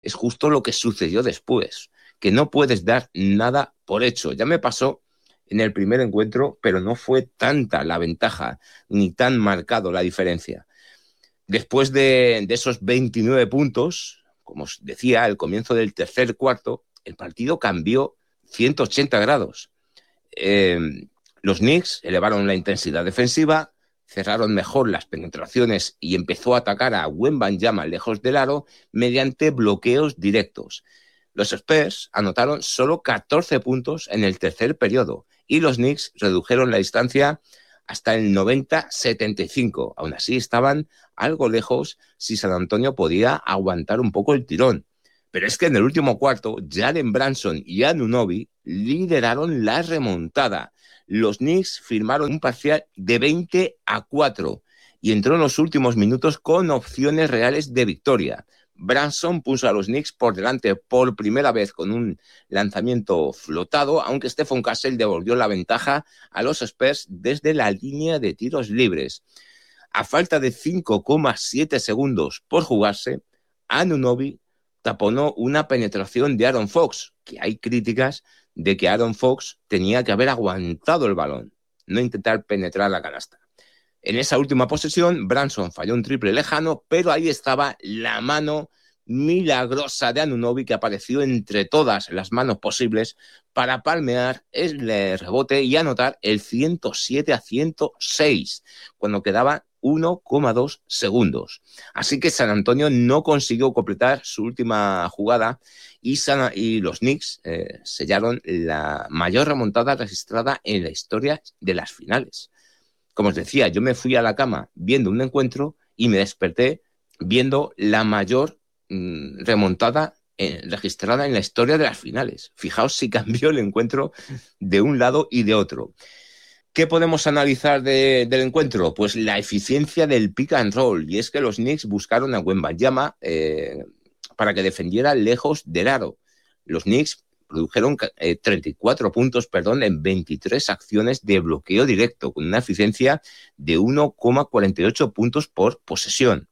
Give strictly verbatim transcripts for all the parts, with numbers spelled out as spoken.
es justo lo que sucedió después, que no puedes dar nada por hecho. Ya me pasó en el primer encuentro, pero no fue tanta la ventaja, ni tan marcado la diferencia. Después de, de esos veintinueve puntos, como os decía, al comienzo del tercer cuarto, el partido cambió ciento ochenta grados. Eh, los Knicks elevaron la intensidad defensiva, cerraron mejor las penetraciones y empezó a atacar a Wembanyama lejos del aro mediante bloqueos directos. Los Spurs anotaron solo catorce puntos en el tercer periodo y los Knicks redujeron la distancia hasta el noventa setenta y cinco. Aún así estaban algo lejos si San Antonio podía aguantar un poco el tirón. Pero es que en el último cuarto, Jalen Brunson y Anunoby lideraron la remontada. Los Knicks firmaron un parcial de veinte a cuatro y entró en los últimos minutos con opciones reales de victoria. Brunson puso a los Knicks por delante por primera vez con un lanzamiento flotado, aunque Stephen Castle devolvió la ventaja a los Spurs desde la línea de tiros libres. A falta de cinco coma siete segundos por jugarse, Anunoby taponó una penetración de Aaron Fox, que hay críticas de que Aaron Fox tenía que haber aguantado el balón, no intentar penetrar la canasta. En esa última posesión, Brunson falló un triple lejano, pero ahí estaba la mano milagrosa de Anunoby que apareció entre todas las manos posibles para palmear el rebote y anotar el ciento siete a ciento seis, cuando quedaban uno coma dos segundos. Así que San Antonio no consiguió completar su última jugada y, San, y los Knicks eh, sellaron la mayor remontada registrada en la historia de las finales. Como os decía, yo me fui a la cama viendo un encuentro y me desperté viendo la mayor mmm, remontada eh, registrada en la historia de las finales. Fijaos si cambió el encuentro de un lado y de otro. ¿Qué podemos analizar de, del encuentro? Pues la eficiencia del pick and roll. Y es que los Knicks buscaron a Wembanyama eh, para que defendiera lejos del aro. Los Knicks produjeron eh, treinta y cuatro puntos perdón, en veintitrés acciones de bloqueo directo, con una eficiencia de uno coma cuarenta y ocho puntos por posesión.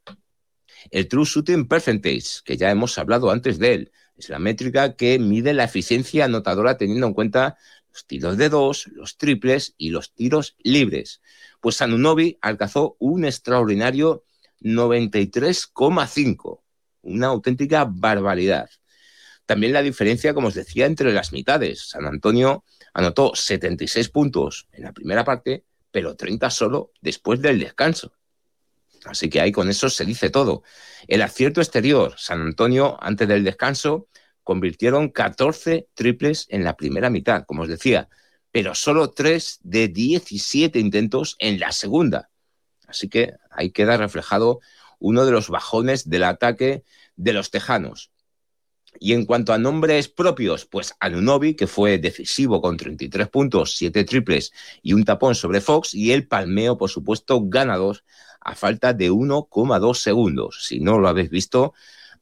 El True Shooting Percentage, que ya hemos hablado antes de él, es la métrica que mide la eficiencia anotadora teniendo en cuenta los tiros de dos, los triples y los tiros libres. Pues Anunoby alcanzó un extraordinario noventa y tres coma cinco, una auténtica barbaridad. También la diferencia, como os decía, entre las mitades. San Antonio anotó setenta y seis puntos en la primera parte, pero treinta solo después del descanso. Así que ahí con eso se dice todo. El acierto exterior, San Antonio, antes del descanso, convirtieron catorce triples en la primera mitad, como os decía, pero solo tres de diecisiete intentos en la segunda. Así que ahí queda reflejado uno de los bajones del ataque de los tejanos. Y en cuanto a nombres propios, pues Anunoby, que fue decisivo con treinta y tres puntos, siete triples y un tapón sobre Fox, y el palmeo, por supuesto, ganador a falta de uno coma dos segundos. Si no lo habéis visto,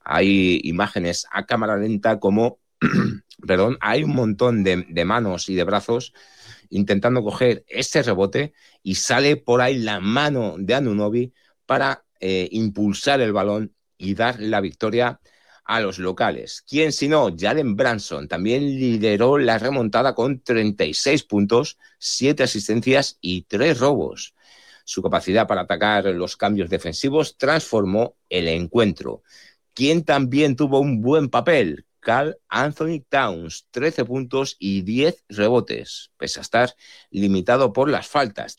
hay imágenes a cámara lenta como, perdón, hay un montón de, de manos y de brazos intentando coger ese rebote y sale por ahí la mano de Anunoby para eh, impulsar el balón y dar la victoria a los locales. ¿Quién si no? Jalen Brunson también lideró la remontada con treinta y seis puntos, siete asistencias y tres robos. Su capacidad para atacar los cambios defensivos transformó el encuentro. ¿Quién también tuvo un buen papel? Karl Anthony Towns, trece puntos y diez rebotes, pese a estar limitado por las faltas.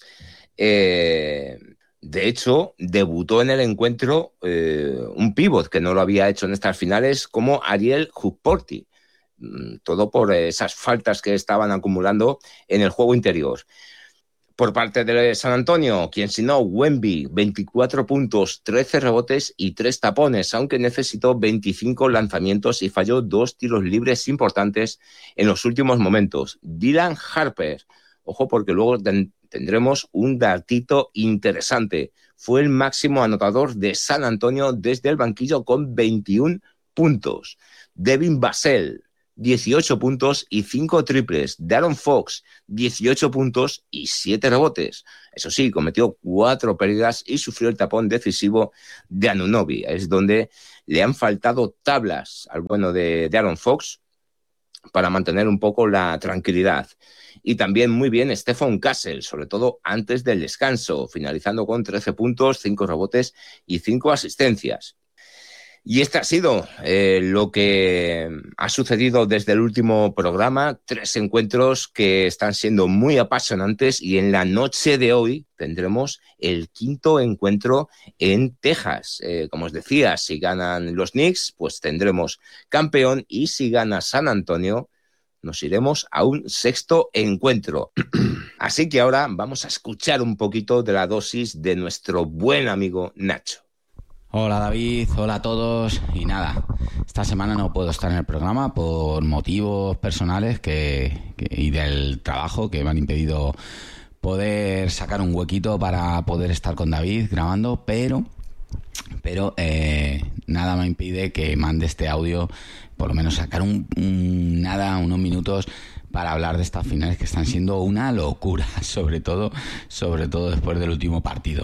Eh... De hecho, debutó en el encuentro eh, un pívot que no lo había hecho en estas finales como Ariel Hukporti. Todo por esas faltas que estaban acumulando en el juego interior. Por parte de San Antonio, quien si no, Wemby, veinticuatro puntos, trece rebotes y tres tapones, aunque necesitó veinticinco lanzamientos y falló dos tiros libres importantes en los últimos momentos. Dylan Harper, ojo porque luego ten- tendremos un datito interesante. Fue el máximo anotador de San Antonio desde el banquillo con veintiún puntos. Devin Vassell, dieciocho puntos y cinco triples. De'Aaron Fox, dieciocho puntos y siete rebotes. Eso sí, cometió cuatro pérdidas y sufrió el tapón decisivo de Anunoby. Es donde le han faltado tablas al bueno de De'Aaron Fox para mantener un poco la tranquilidad. Y también muy bien Stephon Castle, sobre todo antes del descanso, finalizando con trece puntos, cinco rebotes y cinco asistencias. Y este ha sido eh, lo que ha sucedido desde el último programa. Tres encuentros que están siendo muy apasionantes y en la noche de hoy tendremos el quinto encuentro en Texas. Eh, como os decía, si ganan los Knicks, pues tendremos campeón, y si gana San Antonio, nos iremos a un sexto encuentro. Así que ahora vamos a escuchar un poquito de la dosis de nuestro buen amigo Nacho. Hola David, hola a todos. Y nada, esta semana no puedo estar en el programa por motivos personales que, que, y del trabajo que me han impedido poder sacar un huequito para poder estar con David grabando, pero pero eh, nada me impide que mande este audio, por lo menos sacar un, un nada, unos minutos para hablar de estas finales que están siendo una locura, sobre todo, sobre todo después del último partido.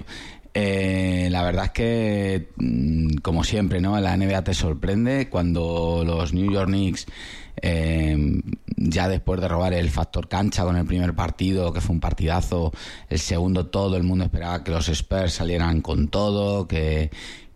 Eh, la verdad es que, como siempre, ¿no? La N B A te sorprende cuando los New York Knicks, eh, ya después de robar el factor cancha con el primer partido, que fue un partidazo, el segundo todo el mundo esperaba que los Spurs salieran con todo, que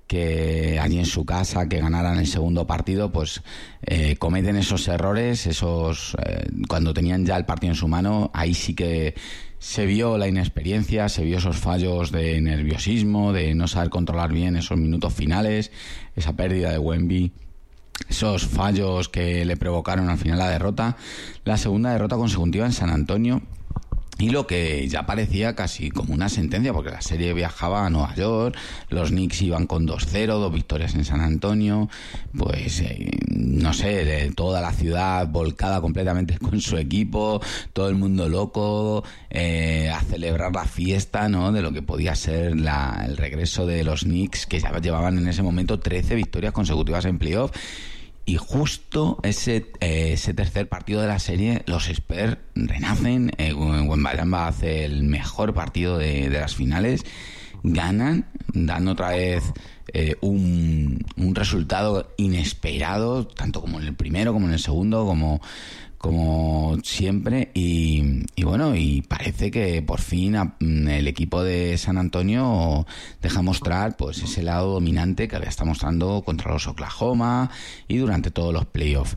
que allí en su casa, que ganaran el segundo partido, pues eh, cometen esos errores, esos eh, cuando tenían ya el partido en su mano. Ahí sí que se vio la inexperiencia, se vio esos fallos de nerviosismo, de no saber controlar bien esos minutos finales, esa pérdida de Wemby, esos fallos que le provocaron al final la derrota, la segunda derrota consecutiva en San Antonio. Y lo que ya parecía casi como una sentencia, porque la serie viajaba a Nueva York, los Knicks iban con dos cero, dos victorias en San Antonio, pues eh, no sé, de toda la ciudad volcada completamente con su equipo, todo el mundo loco, eh, a celebrar la fiesta, ¿no?, de lo que podía ser la, el regreso de los Knicks, que ya llevaban en ese momento trece victorias consecutivas en playoff. Y justo ese, eh, ese tercer partido de la serie, los Spurs renacen, eh, Wembanyama hace el mejor partido de, de las finales, ganan, dando otra vez eh, un, un resultado inesperado, tanto como en el primero, como en el segundo, como... como siempre, y, y bueno, y parece que por fin a, el equipo de San Antonio deja mostrar pues ese lado dominante que había estado mostrando contra los Oklahoma y durante todos los playoffs.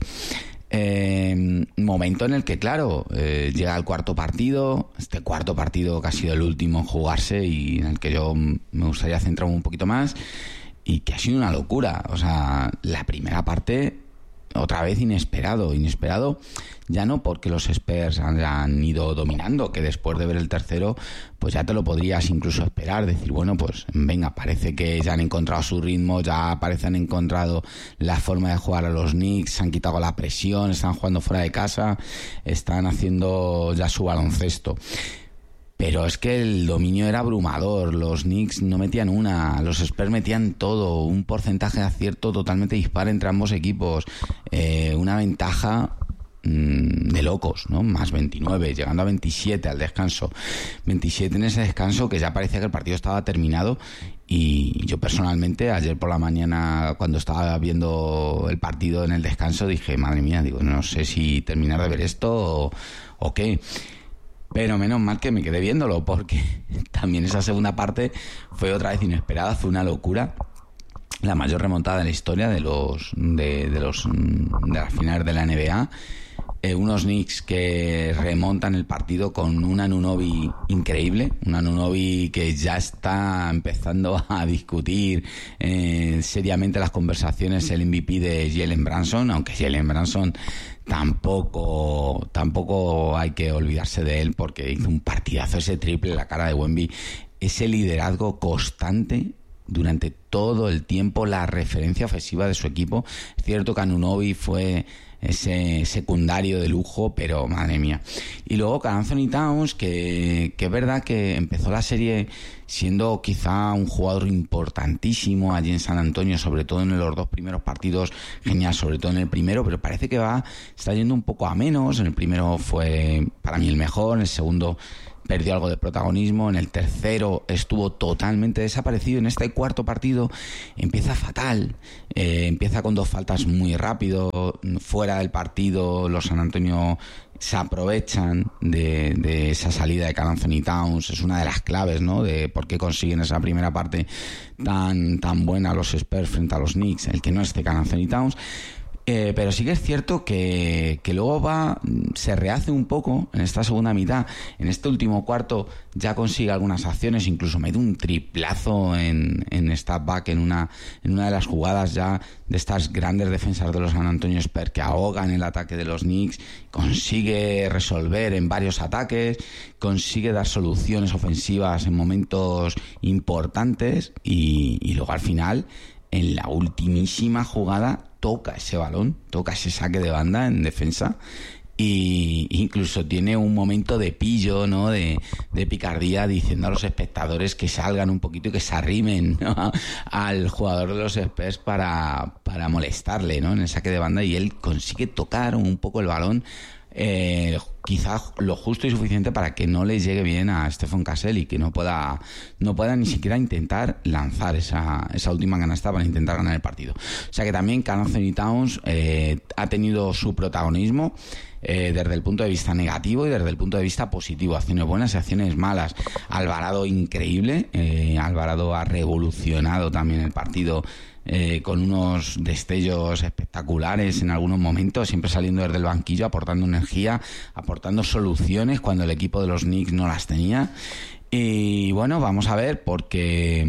Eh, momento en el que, claro, eh, llega el cuarto partido, este cuarto partido que ha sido el último en jugarse y en el que yo me gustaría centrarme un poquito más, y que ha sido una locura. O sea, la primera parte, otra vez inesperado, inesperado ya no porque los Spurs han, han ido dominando, que después de ver el tercero pues ya te lo podrías incluso esperar, decir, bueno, pues venga, parece que ya han encontrado su ritmo, ya parece han encontrado la forma de jugar a los Knicks, se han quitado la presión, están jugando fuera de casa, están haciendo ya su baloncesto. Pero es que el dominio era abrumador, los Knicks no metían una, los Spurs metían todo, un porcentaje de acierto totalmente dispar entre ambos equipos, eh, una ventaja mmm, de locos, ¿no? Más veintinueve, llegando a veintisiete al descanso, veintisiete en ese descanso, que ya parecía que el partido estaba terminado. Y yo personalmente, ayer por la mañana, cuando estaba viendo el partido en el descanso, dije, madre mía, digo, no sé si terminar de ver esto o, o qué. Pero menos mal que me quedé viéndolo, porque también esa segunda parte fue otra vez inesperada, fue una locura. La mayor remontada de la historia de los de, de los de las finales de la N B A. Eh, unos Knicks que remontan el partido con un Anunoby increíble, un Anunoby que ya está empezando a discutir eh, seriamente las conversaciones el M V P de Jalen Brunson, aunque Jalen Brunson tampoco tampoco hay que olvidarse de él, porque hizo un partidazo, ese triple, la cara de Wemby, ese liderazgo constante durante todo el tiempo, la referencia ofensiva de su equipo. Es cierto que Anunoby fue ese secundario de lujo, pero madre mía. Y luego Karl Anthony Towns, que, que es verdad que empezó la serie siendo quizá un jugador importantísimo allí en San Antonio, sobre todo en los dos primeros partidos, genial, sobre todo en el primero, pero parece que va, está yendo un poco a menos. En el primero fue para mí el mejor, en el segundo perdió algo de protagonismo, en el tercero estuvo totalmente desaparecido, en este cuarto partido empieza fatal, eh, empieza con dos faltas muy rápido, fuera del partido los San Antonio se aprovechan de, de esa salida de Karl Anthony Towns. Es una de las claves, ¿no?, de por qué consiguen esa primera parte tan, tan buena los Spurs frente a los Knicks, el que no esté Karl Anthony Towns. Eh, pero sí que es cierto que, que luego va, se rehace un poco en esta segunda mitad. En este último cuarto ya consigue algunas acciones, incluso mete un triplazo en, en step back en una, en una de las jugadas ya de estas grandes defensas de los San Antonio Spurs que ahogan el ataque de los Knicks. Consigue resolver en varios ataques, consigue dar soluciones ofensivas en momentos importantes y, y luego al final, en la ultimísima jugada, toca ese balón, toca ese saque de banda en defensa y incluso tiene un momento de pillo, ¿no?, de, de picardía, diciendo a los espectadores que salgan un poquito y que se arrimen, ¿no?, al jugador de los Spurs para, para molestarle, ¿no?, en el saque de banda, y él consigue tocar un poco el balón, eh, quizás lo justo y suficiente para que no le llegue bien a Stephen Cassell y que no pueda no pueda ni siquiera intentar lanzar esa, esa última canasta para intentar ganar el partido. O sea que también Karl Anthony Towns eh, ha tenido su protagonismo eh, desde el punto de vista negativo y desde el punto de vista positivo, acciones buenas y acciones malas. Alvarado increíble, eh, Alvarado ha revolucionado también el partido Eh, con unos destellos espectaculares en algunos momentos, siempre saliendo desde el banquillo, aportando energía, aportando soluciones cuando el equipo de los Knicks no las tenía. Y bueno, vamos a ver, porque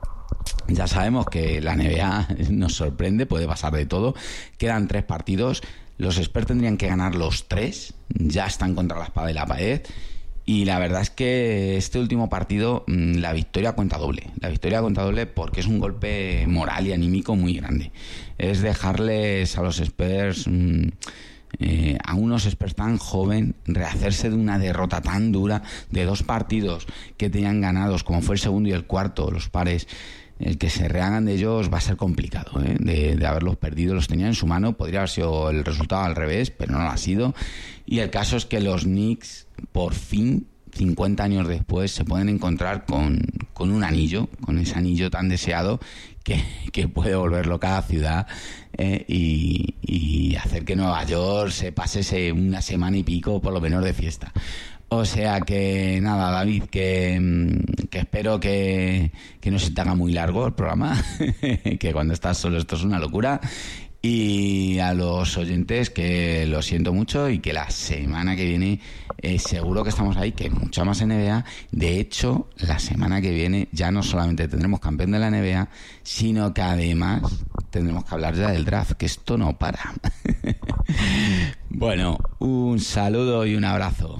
ya sabemos que la N B A nos sorprende, puede pasar de todo. Quedan tres partidos, los Spurs tendrían que ganar los tres, ya están contra la espada y la pared. Y la verdad es que este último partido, la victoria cuenta doble. La victoria cuenta doble porque es un golpe moral y anímico muy grande. Es dejarles a los Spurs, eh, a unos Spurs tan joven, rehacerse de una derrota tan dura, de dos partidos que tenían ganados, como fue el segundo y el cuarto, los pares. El que se rehagan de ellos va a ser complicado, ¿eh? de, de haberlos perdido. Los tenían en su mano, podría haber sido el resultado al revés, pero no lo ha sido. Y el caso es que los Knicks, por fin, cincuenta años después, se pueden encontrar con, con un anillo, con ese anillo tan deseado que, que puede volver loca a la ciudad, eh, y, y hacer que Nueva York se pase ese, una semana y pico por lo menos de fiesta. O sea que nada, David, que, que espero que, que no se te haga muy largo el programa, que cuando estás solo esto es una locura. Y a los oyentes que lo siento mucho y que la semana que viene eh, seguro que estamos ahí, que mucha más N B A. De hecho, la semana que viene ya no solamente tendremos campeón de la N B A, sino que además tendremos que hablar ya del draft, que esto no para. Bueno, un saludo y un abrazo.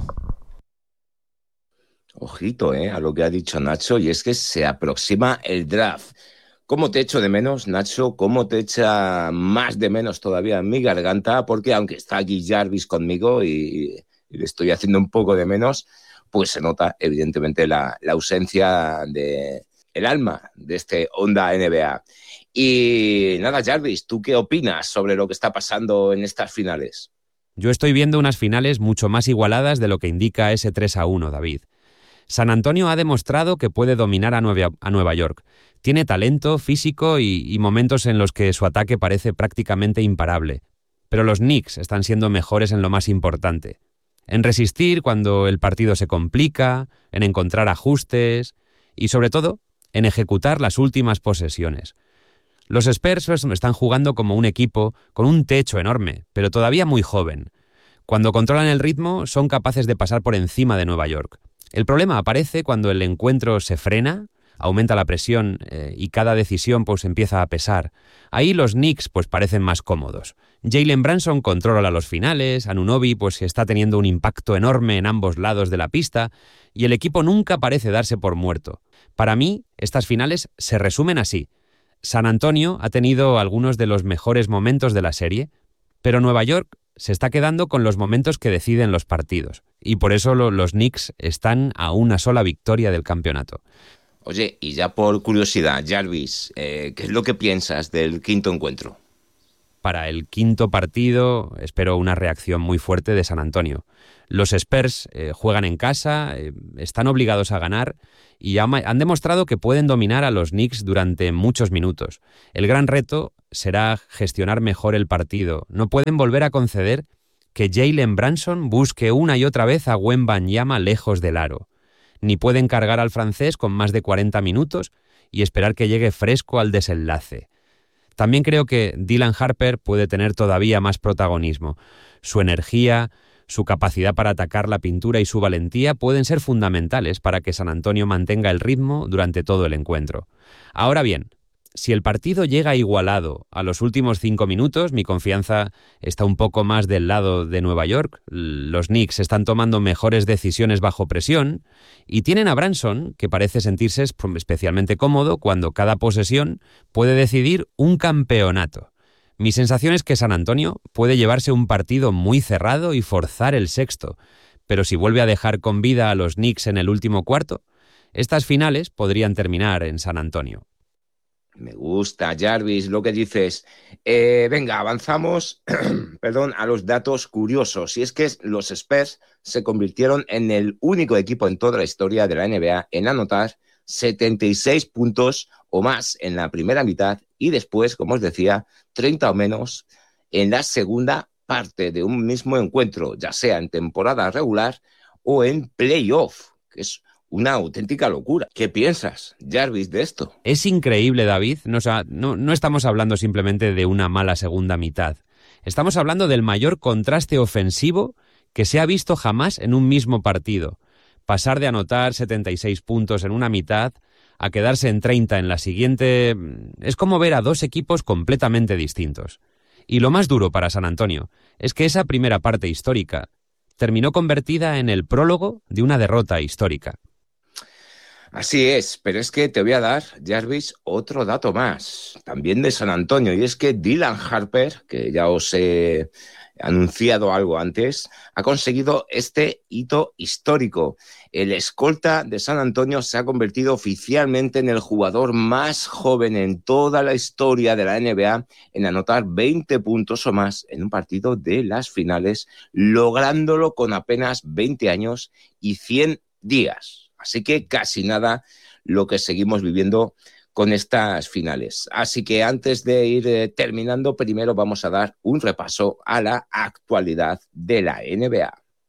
Ojito, eh, a lo que ha dicho Nacho, y es que se aproxima el draft. ¿Cómo te echo de menos, Nacho? ¿Cómo te echa más de menos todavía en mi garganta? Porque aunque está aquí Jarvis conmigo y, y le estoy haciendo un poco de menos, pues se nota evidentemente la, la ausencia de el alma de este Onda N B A. Y nada, Jarvis, ¿tú qué opinas sobre lo que está pasando en estas finales? Yo estoy viendo unas finales mucho más igualadas de lo que indica ese tres a uno, David. San Antonio ha demostrado que puede dominar a Nueva, a Nueva York. Tiene talento, físico y, y momentos en los que su ataque parece prácticamente imparable. Pero los Knicks están siendo mejores en lo más importante. En resistir cuando el partido se complica, en encontrar ajustes y, sobre todo, en ejecutar las últimas posesiones. Los Spurs están jugando como un equipo con un techo enorme, pero todavía muy joven. Cuando controlan el ritmo, son capaces de pasar por encima de Nueva York. El problema aparece cuando el encuentro se frena, aumenta la presión eh, y cada decisión pues empieza a pesar. Ahí los Knicks pues parecen más cómodos. Jalen Brunson controla los finales, Anunoby pues está teniendo un impacto enorme en ambos lados de la pista y el equipo nunca parece darse por muerto. Para mí, estas finales se resumen así. San Antonio ha tenido algunos de los mejores momentos de la serie, pero Nueva York se está quedando con los momentos que deciden los partidos. Y por eso lo, los Knicks están a una sola victoria del campeonato. Oye, y ya por curiosidad, Jarvis, eh, ¿qué es lo que piensas del quinto encuentro? Para el quinto partido espero una reacción muy fuerte de San Antonio. Los Spurs eh, juegan en casa, eh, están obligados a ganar y han, han demostrado que pueden dominar a los Knicks durante muchos minutos. El gran reto será gestionar mejor el partido. No pueden volver a conceder que Jalen Brunson busque una y otra vez a Wembanyama lejos del aro. Ni pueden cargar al francés con más de cuarenta minutos y esperar que llegue fresco al desenlace. También creo que Dylan Harper puede tener todavía más protagonismo. Su energía, su capacidad para atacar la pintura y su valentía pueden ser fundamentales para que San Antonio mantenga el ritmo durante todo el encuentro. Ahora bien, si el partido llega igualado a los últimos cinco minutos, mi confianza está un poco más del lado de Nueva York. Los Knicks están tomando mejores decisiones bajo presión y tienen a Brunson, que parece sentirse especialmente cómodo cuando cada posesión puede decidir un campeonato. Mi sensación es que San Antonio puede llevarse un partido muy cerrado y forzar el sexto, pero si vuelve a dejar con vida a los Knicks en el último cuarto, estas finales podrían terminar en San Antonio. Me gusta, Jarvis, lo que dices. Eh, venga, avanzamos perdón, a los datos curiosos. Y es que los Spurs se convirtieron en el único equipo en toda la historia de la N B A en anotar setenta y seis puntos o más en la primera mitad y después, como os decía, treinta o menos en la segunda parte de un mismo encuentro, ya sea en temporada regular o en playoff, que es una auténtica locura. ¿Qué piensas, Jarvis, de esto? Es increíble, David. No, o sea, no, no estamos hablando simplemente de una mala segunda mitad. Estamos hablando del mayor contraste ofensivo que se ha visto jamás en un mismo partido. Pasar de anotar setenta y seis puntos en una mitad a quedarse en treinta en la siguiente es como ver a dos equipos completamente distintos. Y lo más duro para San Antonio es que esa primera parte histórica terminó convertida en el prólogo de una derrota histórica. Así es, pero es que te voy a dar, Jarvis, otro dato más, también de San Antonio, y es que Dylan Harper, que ya os he anunciado algo antes, ha conseguido este hito histórico. El escolta de San Antonio se ha convertido oficialmente en el jugador más joven en toda la historia de la N B A en anotar veinte puntos o más en un partido de las finales, lográndolo con apenas veinte años y cien días. Así que casi nada lo que seguimos viviendo con estas finales. Así que antes de ir eh, terminando, primero vamos a dar un repaso a la actualidad de la N B A.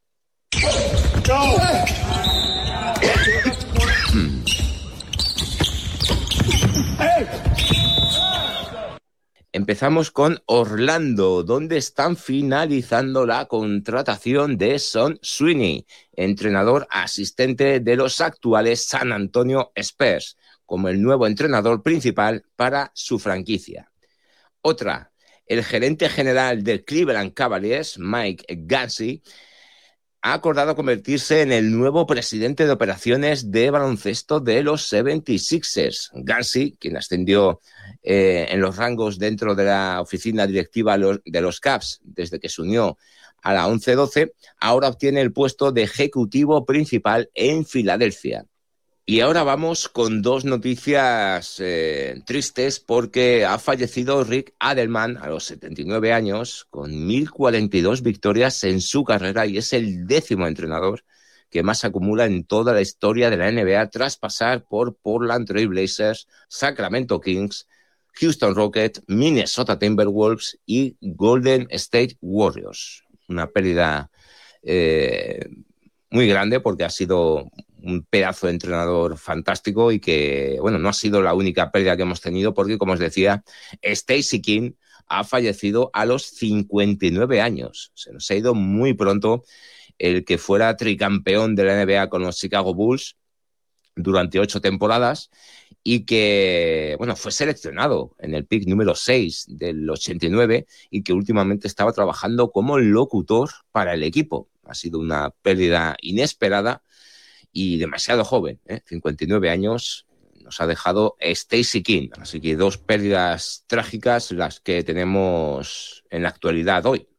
Empezamos con Orlando, donde están finalizando la contratación de Son Sweeney, entrenador asistente de los actuales San Antonio Spurs, como el nuevo entrenador principal para su franquicia. Otra, el gerente general de Cleveland Cavaliers, Mike Gansey, ha acordado convertirse en el nuevo presidente de operaciones de baloncesto de los setenta y seis ers. Gansey, quien ascendió eh, en los rangos dentro de la oficina directiva de los Cavs desde que se unió a la once doce, ahora obtiene el puesto de ejecutivo principal en Filadelfia. Y ahora vamos con dos noticias eh, tristes porque ha fallecido Rick Adelman a los setenta y nueve años con mil cuarenta y dos victorias en su carrera y es el décimo entrenador que más acumula en toda la historia de la N B A tras pasar por Portland Trail Blazers, Sacramento Kings, Houston Rockets, Minnesota Timberwolves y Golden State Warriors. Una pérdida eh, muy grande porque ha sido un pedazo de entrenador fantástico y que, bueno, no ha sido la única pérdida que hemos tenido porque, como os decía, Stacey King ha fallecido a los cincuenta y nueve años. Se nos ha ido muy pronto el que fuera tricampeón de la N B A con los Chicago Bulls durante ocho temporadas y que, bueno, fue seleccionado en el pick número seis del ochenta y nueve y que últimamente estaba trabajando como locutor para el equipo. Ha sido una pérdida inesperada y demasiado joven, ¿eh? cincuenta y nueve años nos ha dejado Stacey King. Así que dos pérdidas trágicas las que tenemos en la actualidad hoy.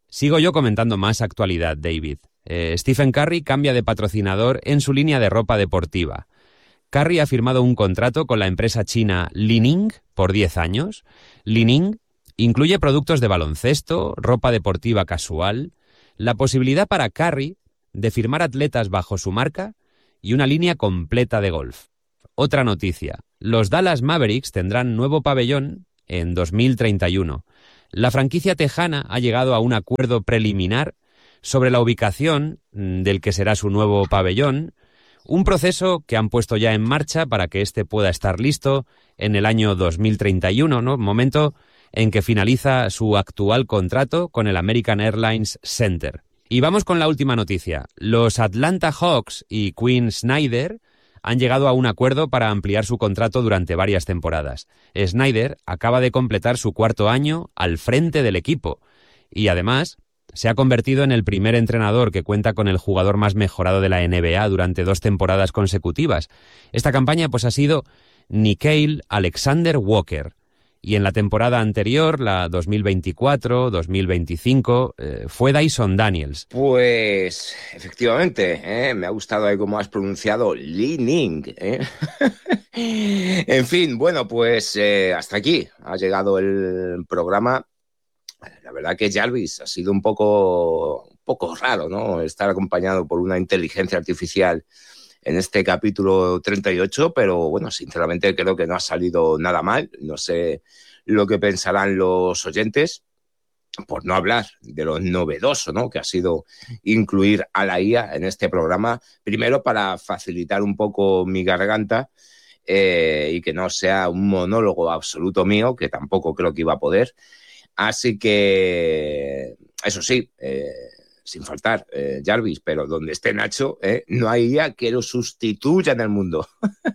Sigo yo comentando más actualidad, David. Eh, Stephen Curry cambia de patrocinador en su línea de ropa deportiva. Curry ha firmado un contrato con la empresa china Li-Ning por diez años. Li-Ning incluye productos de baloncesto, ropa deportiva casual, la posibilidad para Curry de firmar atletas bajo su marca y una línea completa de golf. Otra noticia, los Dallas Mavericks tendrán nuevo pabellón en dos mil treinta y uno. La franquicia tejana ha llegado a un acuerdo preliminar sobre la ubicación del que será su nuevo pabellón, un proceso que han puesto ya en marcha para que éste pueda estar listo en el año dos mil treinta y uno, ¿no? Momento en que finaliza su actual contrato con el American Airlines Center. Y vamos con la última noticia. Los Atlanta Hawks y Quinn Snyder han llegado a un acuerdo para ampliar su contrato durante varias temporadas. Snyder acaba de completar su cuarto año al frente del equipo y además se ha convertido en el primer entrenador que cuenta con el jugador más mejorado de la N B A durante dos temporadas consecutivas. Esta campaña pues ha sido Nickeil Alexander-Walker. Y en la temporada anterior, la dos mil veinticuatro dos mil veinticinco, eh, fue Dyson Daniels. Pues efectivamente, ¿eh? Me ha gustado ahí cómo has pronunciado Li-Ning. ¿eh? En fin, bueno, pues eh, hasta aquí ha llegado el programa. La verdad que Jarvis ha sido un poco, un poco raro, ¿no? Estar acompañado por una inteligencia artificial en este capítulo treinta y ocho, pero bueno, sinceramente creo que no ha salido nada mal. No sé lo que pensarán los oyentes, por no hablar de lo novedoso, ¿no?, que ha sido incluir a la I A en este programa, primero para facilitar un poco mi garganta eh, y que no sea un monólogo absoluto mío, que tampoco creo que iba a poder. Así que, eso sí, eh, sin faltar, eh, Jarvis, pero donde esté Nacho, eh, no hay I A que lo sustituya en el mundo.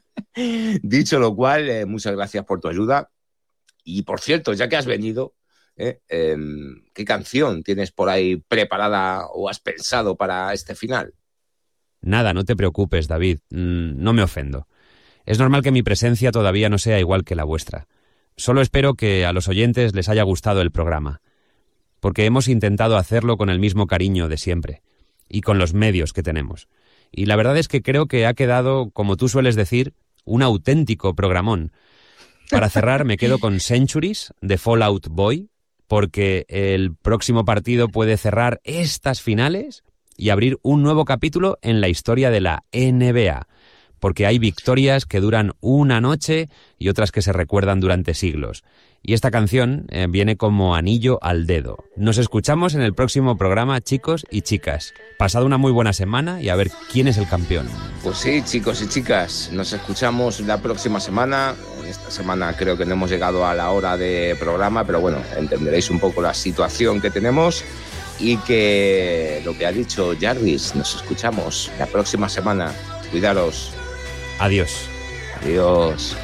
Dicho lo cual, eh, muchas gracias por tu ayuda. Y, por cierto, ya que has venido, eh, eh, ¿qué canción tienes por ahí preparada o has pensado para este final? Nada, no te preocupes, David. No me ofendo. Es normal que mi presencia todavía no sea igual que la vuestra. Solo espero que a los oyentes les haya gustado el programa, porque hemos intentado hacerlo con el mismo cariño de siempre y con los medios que tenemos. Y la verdad es que creo que ha quedado, como tú sueles decir, un auténtico programón. Para cerrar, me quedo con Centuries de Fall Out Boy, porque el próximo partido puede cerrar estas finales y abrir un nuevo capítulo en la historia de la N B A, porque hay victorias que duran una noche y otras que se recuerdan durante siglos. Y esta canción eh, viene como anillo al dedo. Nos escuchamos en el próximo programa, chicos y chicas. Pasad una muy buena semana y a ver quién es el campeón. Pues sí, chicos y chicas, nos escuchamos la próxima semana. Esta semana creo que no hemos llegado a la hora de programa, pero bueno, entenderéis un poco la situación que tenemos y que lo que ha dicho Jarvis, nos escuchamos la próxima semana. Cuidaros. Adiós. Adiós.